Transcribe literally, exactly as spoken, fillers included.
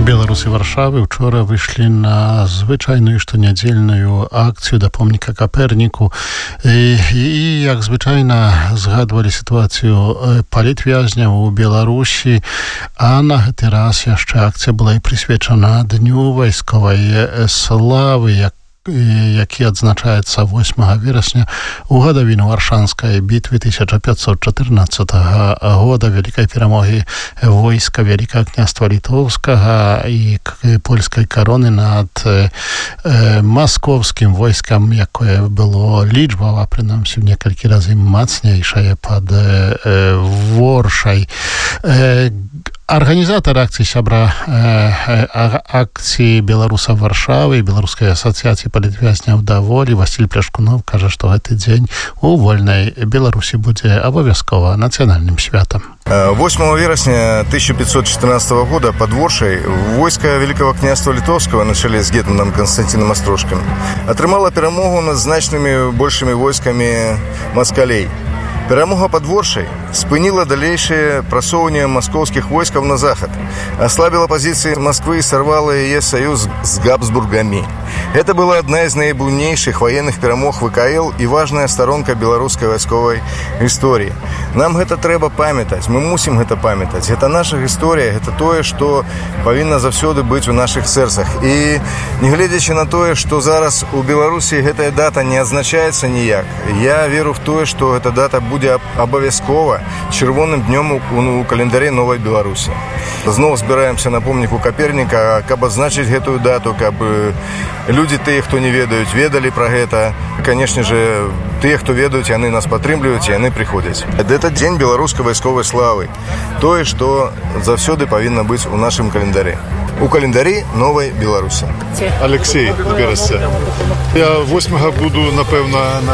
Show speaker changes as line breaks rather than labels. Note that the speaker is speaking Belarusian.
Беларусы Варшавы учора выйшлі на звычайную штонядзельную акцыю да помніка Каперніку і, і як звычайна згадвалі сітуацыю палітвязняў у Беларусі, а на гэты раз яшчэ акцыя была і прысвечана Дню вайсковай славы, як які адзначаецца восьмага верасня у гадавіну Варшанскай бітвы тысяча пятьсот чатырнаццатага года, вялікай перамогі войска Вялікага княства літоўскага і польскай кароны над э, маскоўскім войскам, якое было лічбава, прынамсі, в некалькі разы мацнейшае пад э, Воршай. Э, Арганізатар акцыі, сябра э, акцыі беларусаў Варшавы і Беларускай асацыяцыі палітвязняў да волі Васіль Пляшкунов кажа, што гэты дзень у вольнай Беларусі будзе абавязкова нацыянальным святам.
восьмого вересня тысяча пятьсот четырнадцатого года под Воршай войско Великого княства Литовского на чоле з гетманом Константином Острожким атрымала перамогу над значнымі большымі войскамі маскалей. Перамога под Воршай спыніла далейшее прасоўванне маскоўскіх войскаў на захад, ослабила позиции Москвы и сорвала яе союз с Габсбургами. Это была одна из наибуйнейших военных перамог ВКЛ и важная сторонка беларускай вайсковай истории. Нам гэта трэба памятаць, мы мусім гэта памятаць. Это наша гісторыя, гэта тое, што павінна заўсёды быць у наших сэрцах. І негледзячы на тое, што зараз у Беларусі гэтая дата не адзначаецца ніяк, я веру в тое, што эта дата будзе абавязкова чырвоным днём у, у календары новай Беларусі. Зноў збіраемся на помніку Каперніка, каб адзначыць гэтую дату, каб людзі тыя, хто не ведаюць, ведалі пра гэта. Канешне же, тыя, хто ведаюць, яны нас падтрымліваюць, яны прыходзяць. Гэта дзень беларускай вайсковай славы. Тое, што заўсёды павінна быць у нашым календары. У календары новай Беларусі.
Алексей з Берасця. Я восьмага буду, напэўна, на